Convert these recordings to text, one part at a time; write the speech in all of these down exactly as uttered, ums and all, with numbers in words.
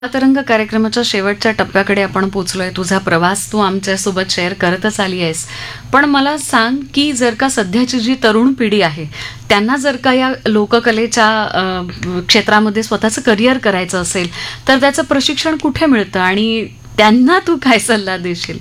तरंग कार्यक्रमाच्या शेवटच्या टप्प्याकडे आपण पोहोचलोय. तुझा प्रवास तू आमच्यासोबत शेअर करतच आली आहेस, पण मला सांग की जर का सध्याची जी तरुण पिढी आहे त्यांना जर का या लोककलेच्या अ, क्षेत्रामध्ये स्वतःचं करिअर करायचं असेल तर त्याचं प्रशिक्षण कुठे मिळतं आणि त्यांना तू काय सल्ला देशील?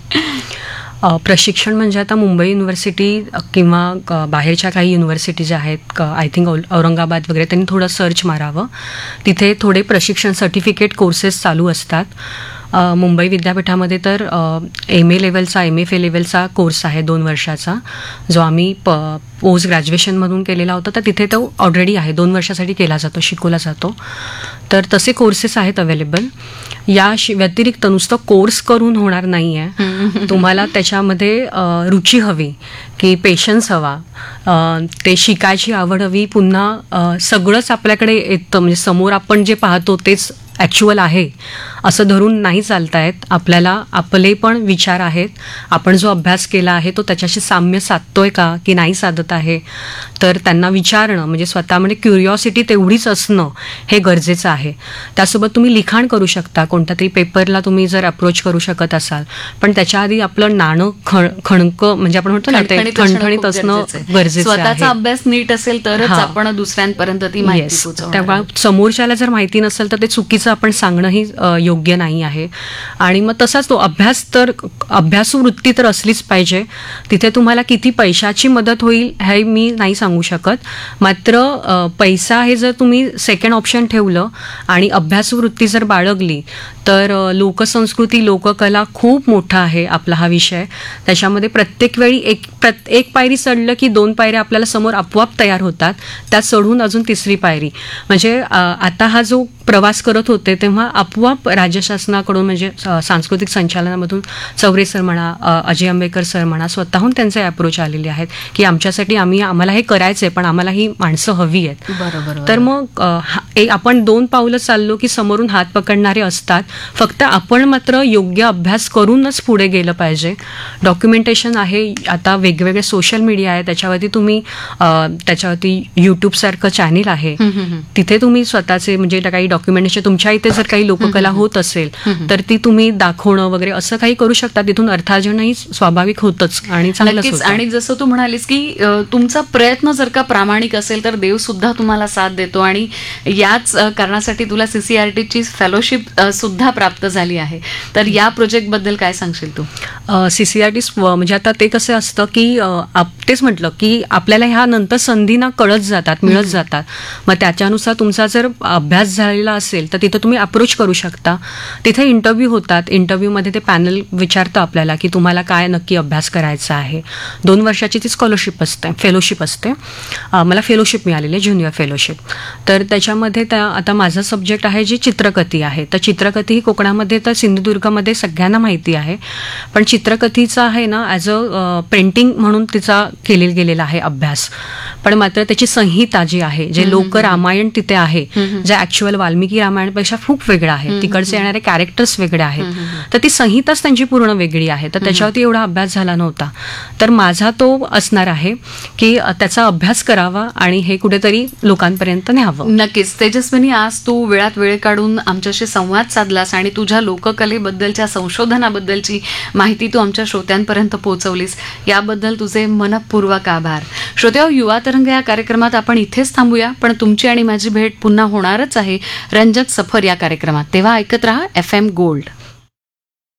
अ, प्रशिक्षण म्हणजे आता मुंबई युनिव्हर्सिटी किंवा क- बाहेरच्या काही युनिव्हर्सिटी ज्या आहेत, आय थिंक औरंगाबाद वगैरे, त्यांनी थोडं सर्च मारावं. तिथे थोडे प्रशिक्षण सर्टिफिकेट कोर्सेस चालू असतात. अ, मुंबई विद्यापीठामध्ये तर एम ए लेवलचा एम एफ ए लेवलचा कोर्स आहे दोन वर्षाचा, जो आम्ही प पोस्ट ग्रॅज्युएशनमधून केलेला होता. तर तिथे तो ऑलरेडी आहे, दोन वर्षासाठी केला जातो, शिकवला जातो. तर तसे कोर्सेस आहेत अवेलेबल. या शि व्यतिरिक्त नुसतं कोर्स करून होणार नाही आहे. तुम्हाला त्याच्यामध्ये अ, रुची हवी, की पेशन्स हवा, अ, ते शिकायची आवड हवी. पुन्हा अ, सगळंच आपल्याकडे येतं, म्हणजे समोर आपण जे पाहतो तेच ॲक्च्युअल आहे असं धरून नाही चालता येत. आपल्याला आपले पण विचार आहेत, आपण जो अभ्यास केला आहे तो त्याच्याशी साम्य साधतोय का की नाही साधत आहे, तर त्यांना विचारणं, म्हणजे स्वतःमध्ये क्युरिओसिटी तेवढीच असणं हे गरजेचं आहे. त्यासोबत तुम्ही लिखाण करू शकता, कोणत्या तरी पेपरला तुम्ही जर अप्रोच करू शकत असाल, पण त्याच्या आधी आपलं नाणं खण खणक म्हणजे आपण म्हणतो ना, ते खणखणीत असणं गरजेचं आहे. स्वतःचा अभ्यास नीट असेल तरच हां. आपण दुसऱ्यांपर्यंत ती माहिती Yes. पोहोचवणार तेव्हा आहोत. समोरच्याला जर माहिती नसेल तर ते चुकीचं आपण सांगणंही अ, योग्य नाही आहे. आणि मग तसाच तो अभ्यास, तर अभ्यासू वृत्ती तर असलीच पाहिजे. तिथे तुम्हाला किती पैशाची मदत होईल हे मी नाही सांगू शकत. मात्र अ, पैसा हे जर तुम्ही सेकंड ऑप्शन ठेवलं आणि अभ्यासू वृत्ती जर बाळगली तर अ, लोकसंस्कृती, लोककला खूप मोठा आहे आपला हा विषय. त्याच्यामध्ये प्रत्येक वेळी एक प्रत एक पायरी चढलं की दोन पायऱ्या आपल्याला समोर आपोआप तयार होतात, त्यात चढून अजून तिसरी पायरी. म्हणजे अ, आता हा जो प्रवास करत होते तेव्हा आपोआप राज्य शासनाकडून, म्हणजे स- सांस्कृतिक संचालनामधून चौरे सर म्हणा, अ, अजय आंबेकर सर म्हणा, स्वतःहून त्यांचे अप्रोच आलेले आहेत की आमच्यासाठी आम्ही आम्हाला हे करायचं आहे, पण आम्हाला ही माणसं हवी आहेत. बरोबर. तर मग अ, हा- एक आपण दोन पावलं चाललो की समोरून हात पकडणारे असतात. फक्त आपण मात्र योग्य अभ्यास करूनच पुढे गेलं पाहिजे. डॉक्युमेंटेशन आहे, आता वेगवेगळे सोशल मीडिया आहे, त्याच्यावरती तुम्ही अ, त्याच्यावरती यूट्यूबसारखं चॅनेल आहे, तिथे तुम्ही स्वतःचे म्हणजे काही डॉक्युमेंटेशन, तुमच्या इथे जर काही लोककला होत असेल तर ती तुम्ही दाखवणं वगैरे असं काही करू शकता. तिथून अर्थार्जनही स्वाभाविक होतच आणि चांगलंच नक्कीच. होतं. आणि जसं तू म्हणालीस की अ, तुमचा प्रयत्न जर का प्रामाणिक असेल तर देव सुद्धा तुम्हाला साथ देतो, आणि याच अ, कारणासाठी तुला सीसीआरटीची फेलोशिप सुद्धा प्राप्त झाली आहे. तर या प्रोजेक्ट बद्दल काय सांगशील तू? सीसीआरटी म्हणजे आता ते कसं असतं की अ, आप- तेच म्हटलं की आपल्याला ह्या नंतर संधी ना कळत जातात, मिळत जातात. मग त्याच्यानुसार तुमचा जर अभ्यास झालेला असेल तर तिथं तुम्ही अप्रोच करू शकता. तिथे इंटरव्ह्यू होतात. इंटरव्ह्यूमध्ये ते पॅनल विचारतं आपल्याला की तुम्हाला काय नक्की अभ्यास करायचा आहे. दोन वर्षाची ती स्कॉलरशिप असते, फेलोशिप असते. अ, मला फेलोशिप मिळालेली आहे, ज्युनियर फेलोशिप. तर त्याच्यामध्ये त्या आता माझा सब्जेक्ट आहे जी चित्रकथी आहे. तर चित्रकथी ही कोकणामध्ये तर सिंधुदुर्गमध्ये सगळ्यांना माहिती आहे, पण चित्रकथीचा आहे ना ॲज अ पेंटिंग म्हणून तिचा केलेला गेलेला आहे अभ्यास. पण मात्र त्याची संहिता जी आहे, जे लोक रामायण तिथे आहे, जे ऍक्च्युअल वाल्मिकी रामायणपेक्षा खूप वेगळं आहे, तिकडचे येणारे कॅरेक्टर्स वेगळे आहेत, तर ती संहिताच त्यांची पूर्ण वेगळी आहे. तर त्याच्यावरती एवढा अभ्यास झाला नव्हता. तर माझा तो असणार आहे की अ, त्याचा अभ्यास करावा आणि हे कुठेतरी लोकांपर्यंत न्यावं. नक्कीच. तेजस्विनी, आज तू वेळात वेळ काढून आमच्याशी संवाद साधलास आणि तुझ्या लोककलेबद्दलच्या संशोधनाबद्दलची माहिती तू आमच्या श्रोत्यांपर्यंत पोहोचवलीस, याबद्दल तुझे मनपूर्वक आभार. श्रोत्या, युवा तरंग या कार्यक्रमात आपण इथेच थांबूया, पण तुमची आणि माझी भेट पुन्हा होणारच आहे रंजक सफर या कार्यक्रमात. तेव्हा ऐकत रहा एफ एम गोल्ड.